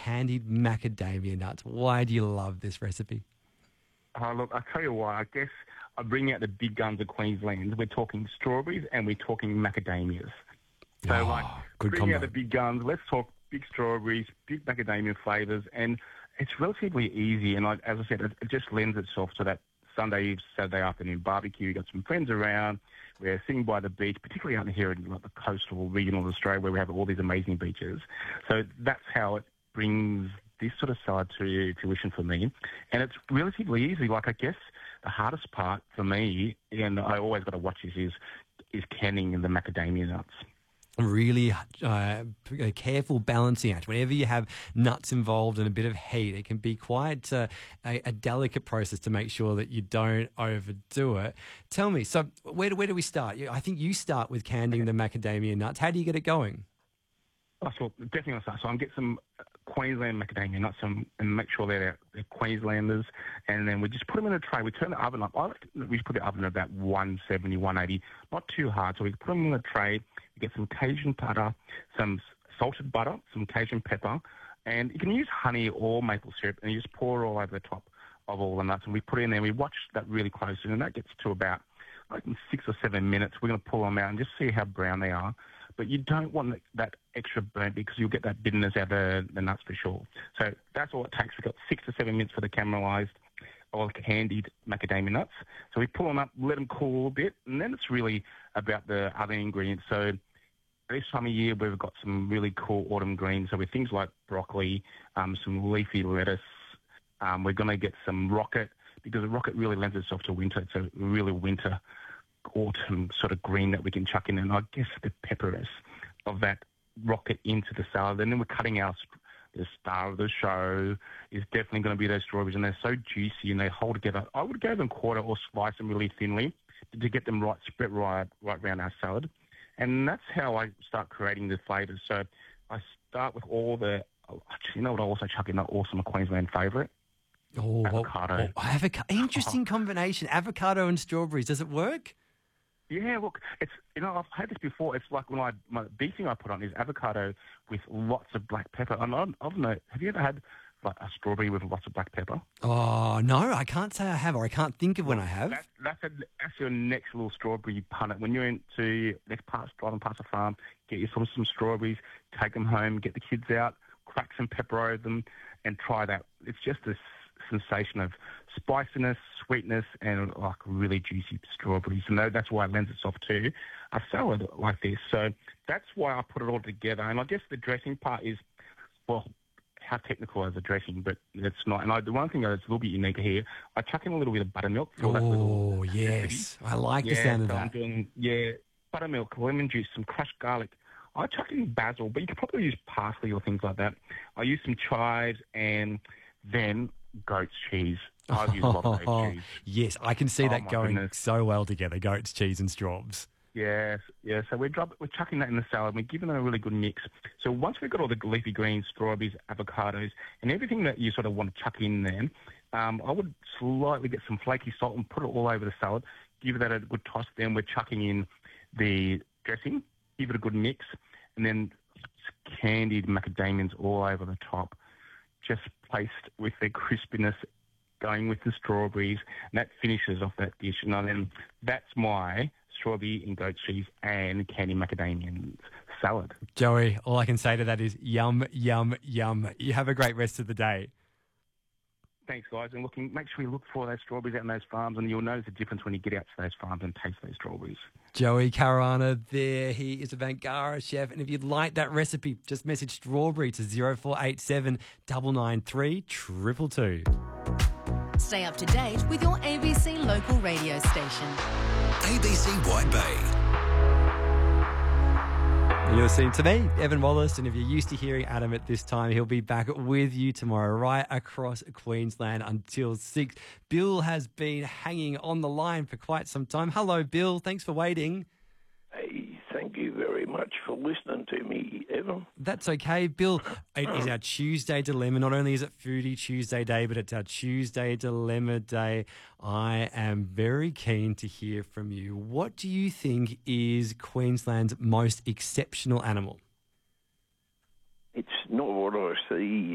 candied macadamia nuts. Why do you love this recipe? Look, I'll tell you why. I guess I bring out the big guns of Queensland. We're talking strawberries and we're talking macadamias. So, good bring combo. out the big guns. Let's talk big strawberries, big macadamia flavours, and it's relatively easy. And as I said, it just lends itself to that Sunday, Saturday afternoon barbecue. You got some friends around. We're sitting by the beach, particularly out here in like the coastal region of Australia, where we have all these amazing beaches. So that's how it brings this sort of salad to fruition for me. And it's relatively easy. Like, I guess the hardest part for me, and I always got to watch this, is canning the macadamia nuts. Really a careful balancing act. Whenever you have nuts involved and a bit of heat, it can be quite a delicate process to make sure that you don't overdo it. Tell me, so where do we start? I think you start with canning the macadamia nuts. How do you get it going? So definitely I'll start. So I'll get some Queensland macadamia nuts and make sure they're Queenslanders, and then we just put them in a tray. We turn the oven up. We put the oven at about 170, 180, not too hard. So we put them in a tray. We get some Cajun butter, some salted butter, some Cajun pepper, and you can use honey or maple syrup, and you just pour it all over the top of all the nuts. And we put it in there. We watch that really closely, and that gets to about 6 or 7 minutes. We're going to pull them out and just see how brown they are. But you don't want that extra burnt because you'll get that bitterness out of the nuts for sure. So that's all it takes. We've got 6 to 7 minutes for the caramelised or candied macadamia nuts. So we pull them up, let them cool a bit, and then it's really about the other ingredients. So this time of year, we've got some really cool autumn greens. So with things like broccoli, some leafy lettuce. We're going to get some rocket because the rocket really lends itself to winter. It's a really winter autumn sort of green that we can chuck in, and I guess the pepperiness of that rocket into the salad. And then we're cutting the star of the show is definitely going to be those strawberries, and they're so juicy and they hold together. I would go them quarter or slice them really thinly to get them spread right around our salad. And that's how I start creating the flavours. So I start with all the, you know what I also chuck in, that awesome Queensland favourite? Avocado. Interesting combination, avocado and strawberries. Does it work? Yeah, look, I've had this before. It's like my beef thing I put on is avocado with lots of black pepper. And have you ever had like a strawberry with lots of black pepper? Oh, no, I can't say I have, or I can't think of when I have. That's your next little strawberry punnet. When you're driving past a farm, get yourself some strawberries, take them home, get the kids out, crack some pepper over them, and try that. It's just this sensation of spiciness, sweetness, and like really juicy strawberries. And that's why it lends itself to a salad like this. So that's why I put it all together. And I guess the dressing part is, well, how technical is the dressing, but it's not. And the one thing that's a little bit unique here, I chuck in a little bit of buttermilk. Oh, yes. I like the sound of that. I'm doing, buttermilk, lemon juice, some crushed garlic. I chuck in basil, but you could probably use parsley or things like that. I use some chives and then goat's cheese. I've used a lot of goat's cheese. Yes, I can see that going so well together, goat's cheese and straws. Yes, yeah. So we're chucking that in the salad. We're giving it a really good mix. So once we've got all the leafy greens, strawberries, avocados, and everything that you sort of want to chuck in there, I would slightly get some flaky salt and put it all over the salad. Give that a good toss. Then we're chucking in the dressing. Give it a good mix, and then candied macadamias all over the top, just placed with their crispiness, going with the strawberries, and that finishes off that dish. And then that's my strawberry and goat cheese and candy macadamia salad. Joey, all I can say to that is yum, yum, yum. You have a great rest of the day. Thanks, guys. And make sure you look for those strawberries out in those farms, and you'll notice the difference when you get out to those farms and taste those strawberries. Joey Caruana there. He is a Bangarra chef. And if you'd like that recipe, just message strawberry to 0487 993 222. Stay up to date with your ABC local radio station. ABC White Bay. You're listening to me, Evan Wallace, and if you're used to hearing Adam at this time, he'll be back with you tomorrow right across Queensland until 6. Bill has been hanging on the line for quite some time. Hello, Bill. Thanks for waiting. Hey, thank you very much for listening to me, Evan. That's okay, Bill. It is our Tuesday Dilemma. Not only is it Foodie Tuesday Day, but it's our Tuesday Dilemma Day. I am very keen to hear from you. What do you think is Queensland's most exceptional animal? It's not what I see